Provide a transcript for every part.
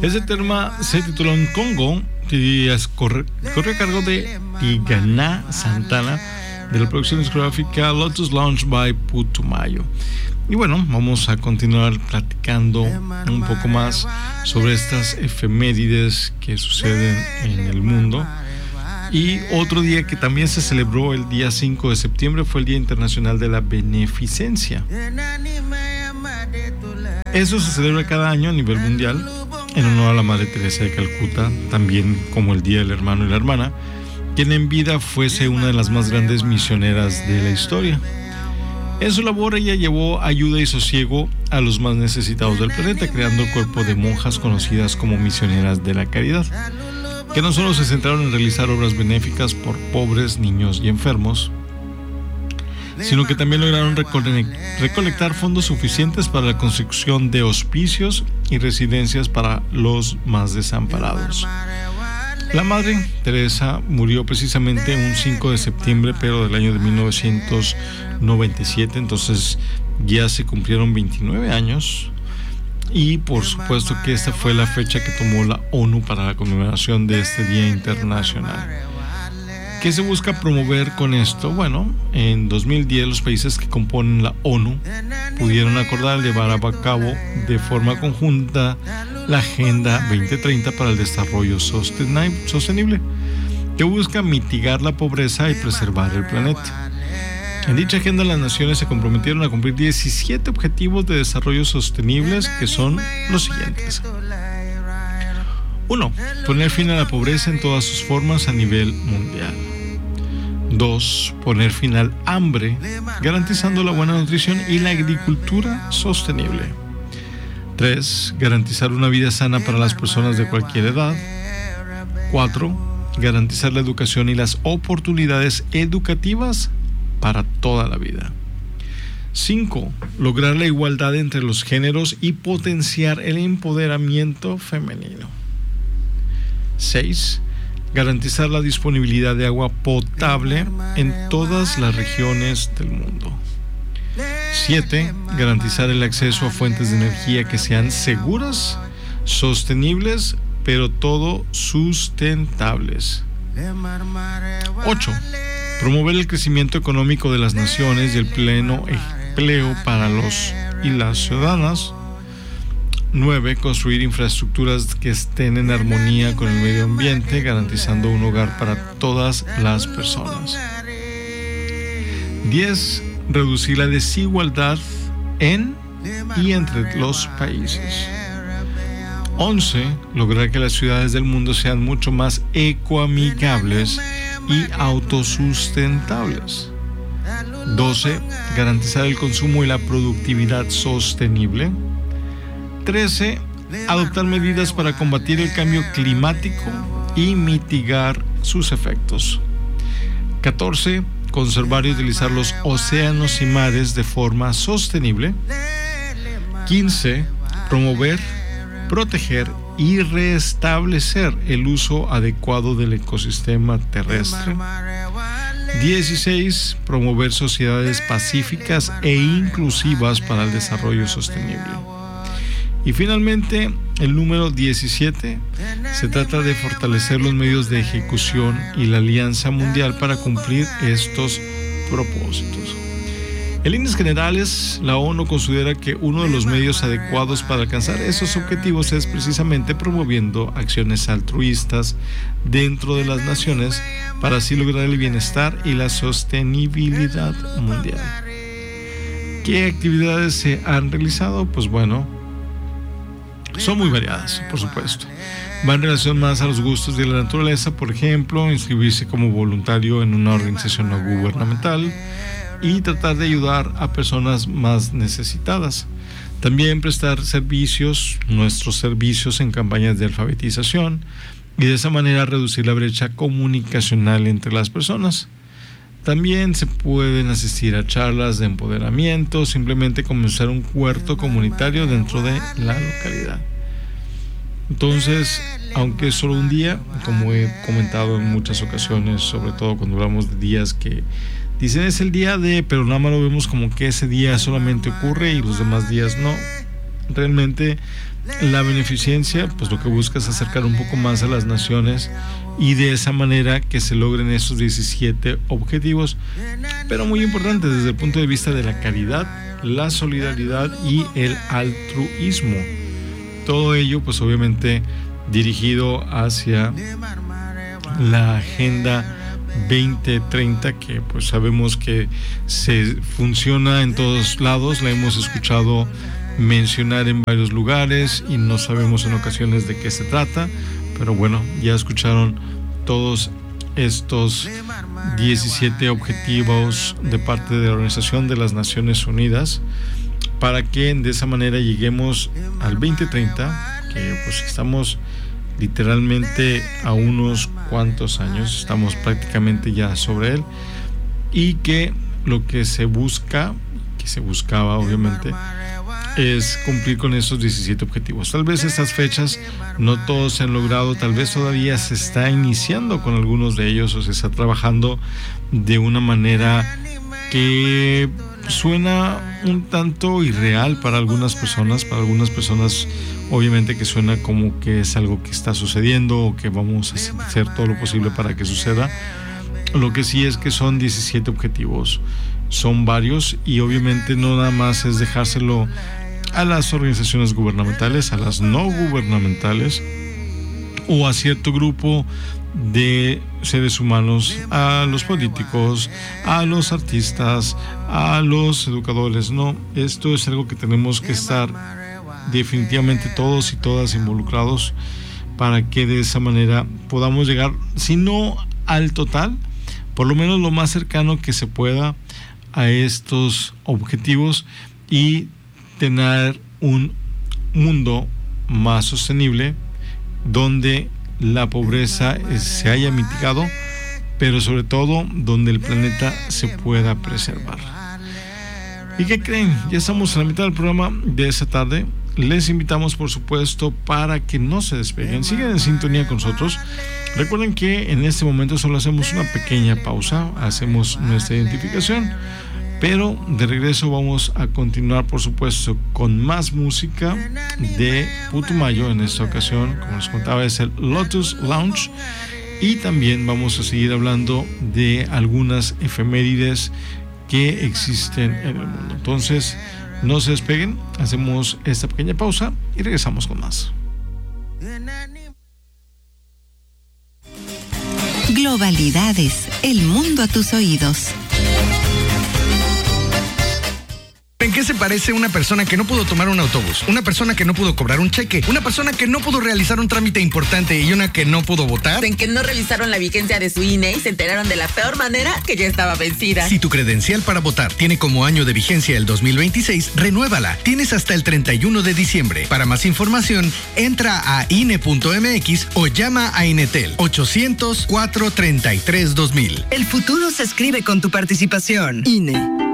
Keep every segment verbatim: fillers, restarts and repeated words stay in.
Este tema se tituló en Congo y es corre, corre a cargo de Tigana Santana de la producción discográfica Lotus Lounge by Putumayo. Y bueno, vamos a continuar platicando un poco más sobre estas efemérides que suceden en el mundo. Y otro día que también se celebró el día cinco de septiembre fue el Día Internacional de la Beneficencia. Eso se celebra cada año a nivel mundial en honor a la Madre Teresa de Calcuta, también como el Día del Hermano y la Hermana, quien en vida fuese una de las más grandes misioneras de la historia. En su labor ella llevó ayuda y sosiego a los más necesitados del planeta, creando el cuerpo de monjas conocidas como misioneras de la caridad, que no solo se centraron en realizar obras benéficas por pobres, niños y enfermos, sino que también lograron recolectar fondos suficientes para la construcción de hospicios y residencias para los más desamparados. La Madre Teresa murió precisamente un cinco de septiembre, pero del año de mil novecientos noventa y siete, entonces ya se cumplieron veintinueve años. Y por supuesto que esta fue la fecha que tomó la ONU para la conmemoración de este Día Internacional. ¿Qué se busca promover con esto? Bueno, en dos mil diez los países que componen la ONU pudieron acordar llevar a cabo de forma conjunta la Agenda veinte treinta para el Desarrollo Sostenible, que busca mitigar la pobreza y preservar el planeta. En dicha agenda las naciones se comprometieron a cumplir diecisiete objetivos de desarrollo sostenibles, que son los siguientes. uno. Poner fin a la pobreza en todas sus formas a nivel mundial. dos. Poner fin al hambre, garantizando la buena nutrición y la agricultura sostenible. tres. Garantizar una vida sana para las personas de cualquier edad. cuatro. Garantizar la educación y las oportunidades educativas para toda la vida. cinco. Lograr la igualdad entre los géneros y potenciar el empoderamiento femenino. seis. Garantizar la disponibilidad de agua potable en todas las regiones del mundo. siete. Garantizar el acceso a fuentes de energía que sean seguras, sostenibles, pero todo sustentables. ocho. Promover el crecimiento económico de las naciones y el pleno empleo para los y las ciudadanas. nueve. Construir infraestructuras que estén en armonía con el medio ambiente, garantizando un hogar para todas las personas. diez. Reducir la desigualdad en y entre los países. once. Lograr que las ciudades del mundo sean mucho más ecoamigables y autosustentables. doce. Garantizar el consumo y la productividad sostenible. trece. Adoptar medidas para combatir el cambio climático y mitigar sus efectos. catorce. Conservar y utilizar los océanos y mares de forma sostenible. quince. Promover, proteger y restablecer el uso adecuado del ecosistema terrestre. dieciséis. Promover sociedades pacíficas e inclusivas para el desarrollo sostenible. Y finalmente, el número diecisiete, se trata de fortalecer los medios de ejecución y la Alianza Mundial para cumplir estos propósitos. En líneas generales, la ONU considera que uno de los medios adecuados para alcanzar esos objetivos es precisamente promoviendo acciones altruistas dentro de las naciones para así lograr el bienestar y la sostenibilidad mundial. ¿Qué actividades se han realizado? Pues bueno, son muy variadas, por supuesto. Va en relación más a los gustos de la naturaleza, por ejemplo, inscribirse como voluntario en una organización no gubernamental y tratar de ayudar a personas más necesitadas. También prestar servicios, nuestros servicios en campañas de alfabetización y de esa manera reducir la brecha comunicacional entre las personas. También se pueden asistir a charlas de empoderamiento, simplemente comenzar un huerto comunitario dentro de la localidad. Entonces, aunque es solo un día, como he comentado en muchas ocasiones, sobre todo cuando hablamos de días que dicen es el día de, pero nada más lo vemos como que ese día solamente ocurre y los demás días no. Realmente la beneficencia, pues lo que busca es acercar un poco más a las naciones y de esa manera que se logren esos diecisiete objetivos, pero muy importante desde el punto de vista de la caridad, la solidaridad y el altruismo. Todo ello, pues obviamente dirigido hacia la Agenda veinte treinta, que pues sabemos que se funciona en todos lados, la hemos escuchado mencionar en varios lugares y no sabemos en ocasiones de qué se trata, pero bueno, ya escucharon todos estos diecisiete objetivos de parte de la Organización de las Naciones Unidas para que de esa manera lleguemos al veinte treinta, que pues estamos literalmente a unos cuantos años, estamos prácticamente ya sobre él, y que lo que se busca, que se buscaba obviamente, es cumplir con esos diecisiete objetivos. Tal vez estas fechas no todos se han logrado, tal vez todavía se está iniciando con algunos de ellos o se está trabajando de una manera que suena un tanto irreal para algunas personas, para algunas personas obviamente que suena como que es algo que está sucediendo o que vamos a hacer todo lo posible para que suceda. Lo que sí es que son diecisiete objetivos, son varios, y obviamente no nada más es dejárselo a las organizaciones gubernamentales, a las no gubernamentales o a cierto grupo de seres humanos, a los políticos, a los artistas, a los educadores. No, esto es algo que tenemos que estar definitivamente todos y todas involucrados para que de esa manera podamos llegar, si no al total, por lo menos lo más cercano que se pueda a estos objetivos y tener un mundo más sostenible donde la pobreza se haya mitigado, pero sobre todo donde el planeta se pueda preservar. ¿Y qué creen? Ya estamos a la mitad del programa de esta tarde. Les invitamos, por supuesto, para que no se despeguen, sigan en sintonía con nosotros. Recuerden que en este momento solo hacemos una pequeña pausa, hacemos nuestra identificación, pero de regreso vamos a continuar, por supuesto, con más música de Putumayo. En esta ocasión, como les contaba, es el Lotus Lounge, y también vamos a seguir hablando de algunas efemérides que existen en el mundo. Entonces, no se despeguen, hacemos esta pequeña pausa y regresamos con más. Globalidades, el mundo a tus oídos. ¿En qué se parece una persona que no pudo tomar un autobús, una persona que no pudo cobrar un cheque, una persona que no pudo realizar un trámite importante y una que no pudo votar? En que no revisaron la vigencia de su I N E y se enteraron de la peor manera que ya estaba vencida. Si tu credencial para votar tiene como año de vigencia el dos mil veintiséis, renuévala. Tienes hasta el treinta y uno de diciembre. Para más información, entra a I N E punto M X o llama a Inetel ochocientos, cuatrocientos treinta y tres, dos mil. El futuro se escribe con tu participación. I N E.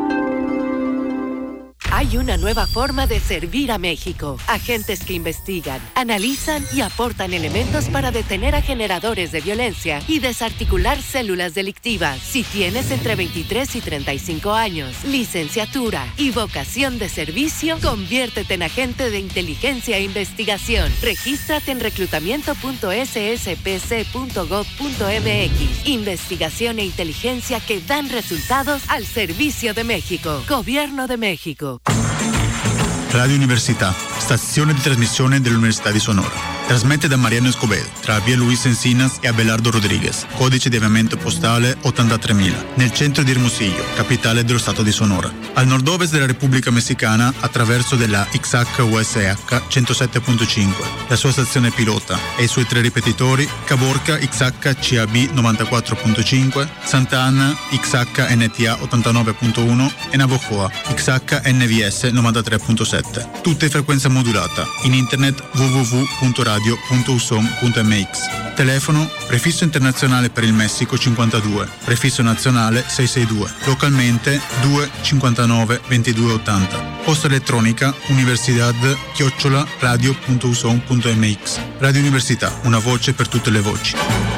Hay una nueva forma de servir a México. Agentes que investigan, analizan y aportan elementos para detener a generadores de violencia y desarticular células delictivas. Si tienes entre veintitrés y treinta y cinco años, licenciatura y vocación de servicio, conviértete en agente de inteligencia e investigación. Regístrate en reclutamiento punto s s p c punto gov punto m x. Investigación e inteligencia que dan resultados al servicio de México. Gobierno de México. Radio Università, stazione di trasmissione dell'Università di Sonora. Trasmette da Mariano Escobedo, tra via Luis Encinas e Abelardo Rodriguez, codice di avviamento postale ottantatremila, nel centro di Hermosillo, capitale dello stato di Sonora. Al nord-ovest della Repubblica Messicana, attraverso della X H U S H centosette punto cinque, la sua stazione pilota e i suoi tre ripetitori, Caborca X H C A B novantaquattro punto cinque, Santa Ana X H N T A ottantanove punto uno e Navojoa X H N V S novantatré punto sette. Tutte in frequenza modulata. In internet w w w punto radio punto u s o m punto m x. Telefono prefisso internazionale per il Messico cinquantadue, prefisso nazionale seicentoseintadue, localmente due cinquantanove ventidue ottanta. Posta elettronica universidad chiocciola radio punto u s o m punto m x. Radio Università, una voce per tutte le voci.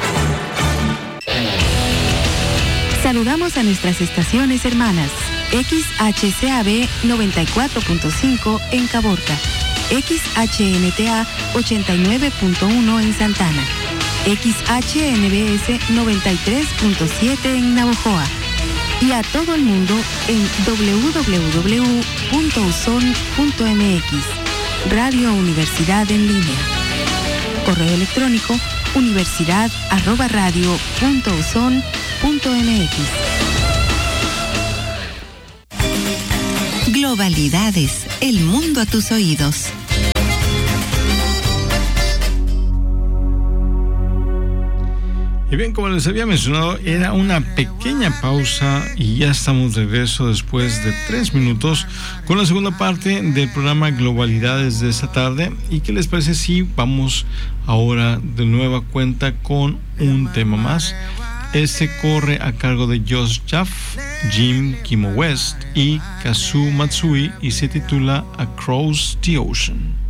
Saludamos a nuestras estaciones hermanas. X H C A B noventa y cuatro punto cinco en Caborca, X H N T A ochenta y nueve punto uno en Santana, X H N B S noventa y tres punto siete en Navojoa y a todo el mundo en doble u doble u doble u punto u s o n punto m x. Radio Universidad en línea. Correo electrónico universidad arroba radio punto u s o n punto m x. Globalidades, el mundo a tus oídos. Y bien, como les había mencionado, era una pequeña pausa y ya estamos de regreso después de tres minutos con la segunda parte del programa Globalidades de esta tarde. ¿Y qué les parece si vamos ahora de nueva cuenta con un tema más? Este corre a cargo de Josh Jaff, Jim Kimo West y Kazuo Matsui y se titula Across the Ocean.